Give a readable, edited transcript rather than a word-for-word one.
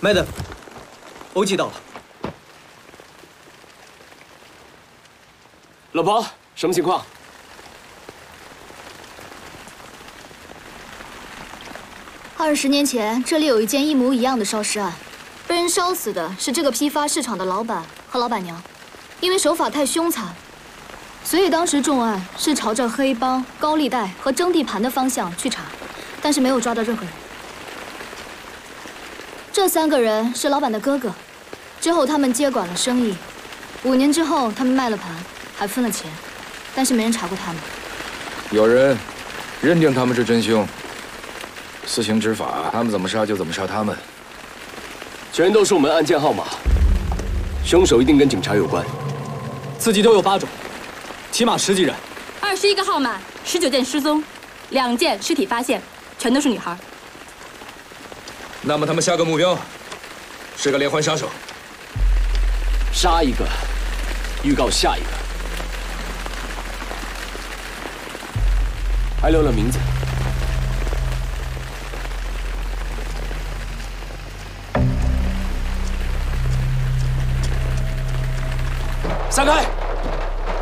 Madam，欧记到了。 老婆，什么情况 ？20年前，这里有一件一模一样的烧尸案，被人烧死的是这个批发市场的老板和老板娘，因为手法太凶残，所以当时重案是朝着黑帮、高利贷和争地盘的方向去查，但是没有抓到任何人。这3个人是老板的哥哥，之后他们接管了生意，5年之后他们卖了盘，还分了钱，但是没人查过他们。 有人认定他们是真凶。 私刑执法，他们怎么杀就怎么杀他们。 全都是我们案件号码，凶手一定跟警察有关。 字迹都有8种，起码10几人。 21个号码，19件失踪，2件尸体发现，全都是女孩。 那么他们下个目标是个连环杀手。 杀一个，预告下一个，还留了名字。 散开！